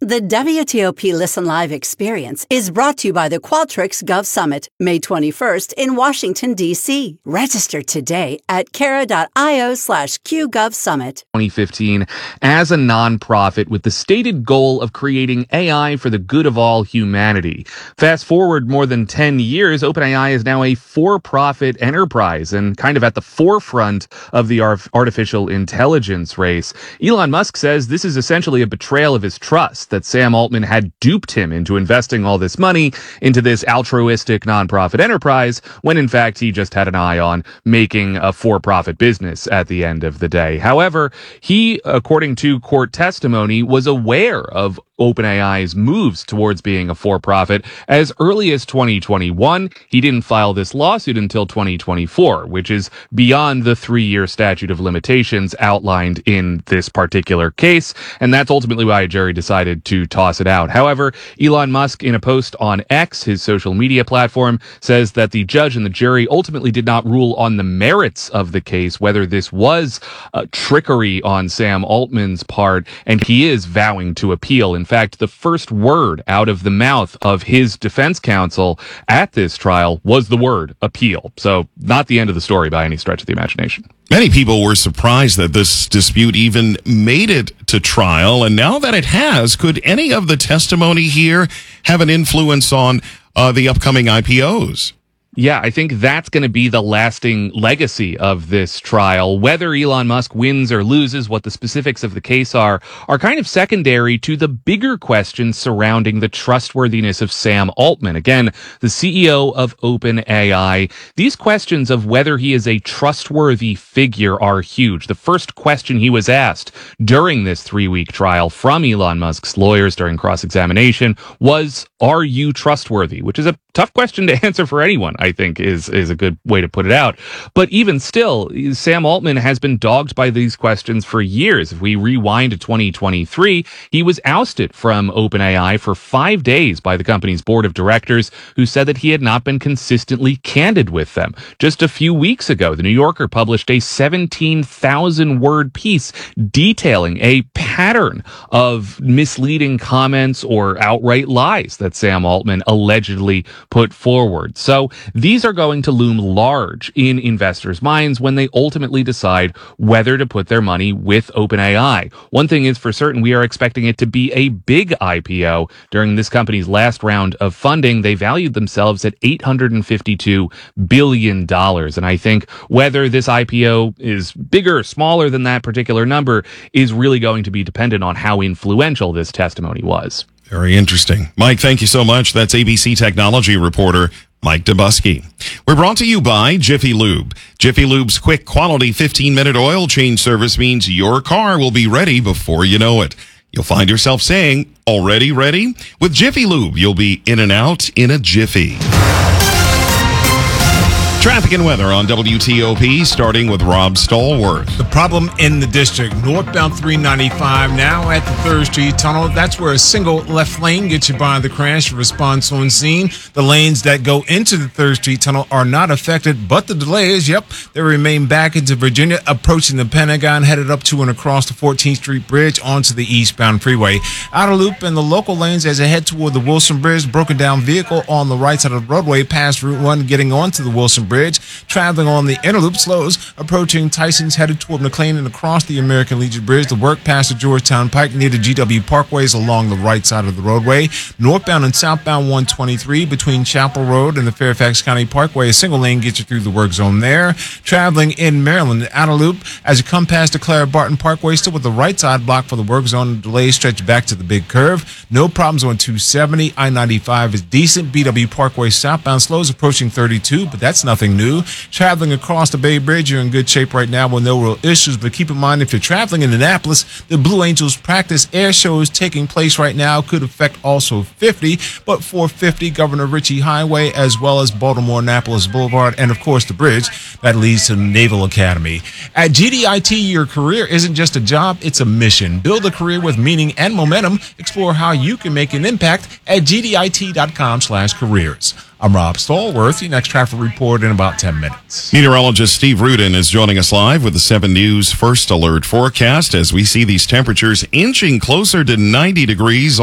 The WTOP Listen Live experience is brought to you by the Qualtrics Gov Summit, May 21st in Washington, D.C. Register today at Carat.io/QGovSummit. 2015 as a nonprofit with the stated goal of creating AI for the good of all humanity. Fast forward more than 10 years, OpenAI is now a for-profit enterprise and kind of at the forefront of the artificial intelligence race. Elon Musk says this is essentially a betrayal of his trust, that Sam Altman had duped him into investing all this money into this altruistic nonprofit enterprise, when in fact he just had an eye on making a for-profit business at the end of the day. However, he, according to court testimony, was aware of OpenAI's moves towards being a for-profit as early as 2021. He didn't file this lawsuit until 2024, which is beyond the 3-year statute of limitations outlined in this particular case, and that's ultimately why a jury decided to toss it out. However, Elon Musk, in a post on X, his social media platform, says that the judge and the jury ultimately did not rule on the merits of the case, whether this was trickery on Sam Altman's part, and he is vowing to appeal. In fact, the first word out of the mouth of his defense counsel at this trial was the word appeal. So not the end of the story by any stretch of the imagination. Many people were surprised that this dispute even made it to trial. And now that it has, could any of the testimony here have an influence on the upcoming IPOs? Yeah, I think that's going to be the lasting legacy of this trial. Whether Elon Musk wins or loses, what the specifics of the case are kind of secondary to the bigger questions surrounding the trustworthiness of Sam Altman. Again, the CEO of OpenAI. These questions of whether he is a trustworthy figure are huge. The first question he was asked during this 3-week trial from Elon Musk's lawyers during cross-examination was, "Are you trustworthy?" Which is a tough question to answer for anyone, I think is a good way to put it out. But even still, Sam Altman has been dogged by these questions for years. If we rewind to 2023, he was ousted from OpenAI for 5 days by the company's board of directors, who said that he had not been consistently candid with them. Just a few weeks ago, the New Yorker published a 17,000-word piece detailing a pattern of misleading comments or outright lies that Sam Altman allegedly put forward. So these are going to loom large in investors' minds when they ultimately decide whether to put their money with OpenAI. One thing is for certain, we are expecting it to be a big IPO. During this company's last round of funding, they valued themselves at $852 billion. And I think whether this IPO is bigger or smaller than that particular number is really going to be dependent on how influential this testimony was. Very interesting. Mike, thank you so much. That's ABC technology reporter Mike Dubusky. We're brought to you by Jiffy Lube. Jiffy Lube's quick, quality 15-minute oil change service means your car will be ready before you know it. You'll find yourself saying, "Already ready?" With Jiffy Lube, you'll be in and out in a jiffy. Traffic and weather on WTOP, starting with Rob Stallworth. The problem in the district, northbound 395, now at the 3rd Street Tunnel. That's where a single left lane gets you by the crash. Response on scene. The lanes that go into the 3rd Street Tunnel are not affected, but the delays, they remain back into Virginia, approaching the Pentagon, headed up to and across the 14th Street Bridge onto the eastbound freeway. Outer loop and the local lanes as they head toward the Wilson Bridge. Broken down vehicle on the right side of the roadway past Route 1, getting onto the Wilson Bridge. Traveling on the inner loop, slows approaching Tyson's, headed toward McLean and across the American Legion Bridge. The work past the Georgetown Pike near the GW Parkways along the right side of the roadway. Northbound and southbound 123 between Chapel Road and the Fairfax County Parkway. A single lane gets you through the work zone there. Traveling in Maryland, the outer loop as you come past the Clara Barton Parkway, still with the right side blocked for the work zone. Delays stretch back to the big curve. No problems on 270. I-95 is decent. BW Parkway southbound slows approaching 32, but that's nothing new. Traveling across the Bay Bridge, you're in good shape right now with no real issues, but keep in mind if you're traveling in Annapolis, the Blue Angels practice air show is taking place right now, could affect also 50, but 450 Governor Ritchie Highway, as well as Baltimore-Annapolis Boulevard, and of course the bridge that leads to the Naval Academy. At GDIT, your career isn't just a job, it's a mission. Build a career with meaning and momentum. Explore how you can make an impact at gdit.com/careers. I'm Rob Stallworth. Your next traffic report in about 10 minutes. Meteorologist Steve Rudin is joining us live with the 7 News First Alert forecast as we see these temperatures inching closer to 90 degrees